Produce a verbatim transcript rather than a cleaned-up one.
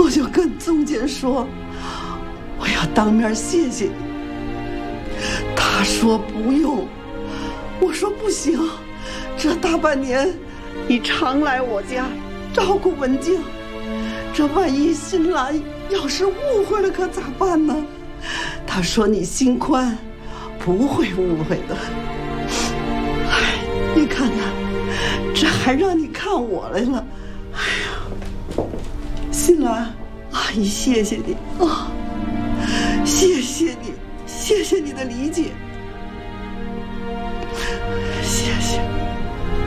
我就跟总监说我要当面谢谢你，他说不用，我说不行，这大半年你常来我家照顾文静，这万一新兰要是误会了可咋办呢？他说你心宽，不会误会的。哎，你看看，这还让你看我来了。哎呀，新兰，阿姨谢谢你啊，谢谢你，谢谢你的理解，谢谢。